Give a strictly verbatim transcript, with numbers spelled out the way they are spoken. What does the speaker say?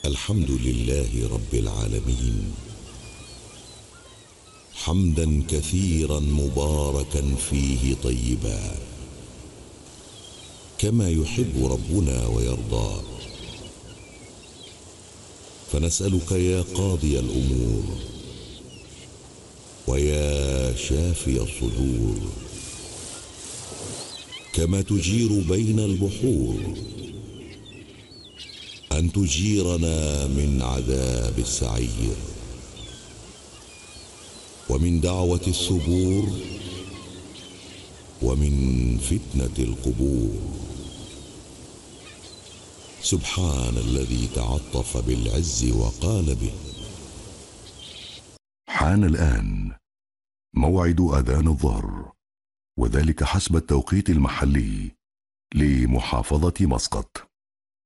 الحمد لله رب العالمين، حمدا كثيرا مباركا فيه طيبا، كما يحب ربنا ويرضى. فنسألك يا قاضي الأمور ويا شافي الصدور، كما تجير بين البحور، أن تجيرنا من عذاب السعير، ومن دعوة الثبور، ومن فتنة القبور. سبحان الذي تعطف بالعز وقال به. حان الآن موعد أذان الظهر، وذلك حسب التوقيت المحلي لمحافظة مسقط.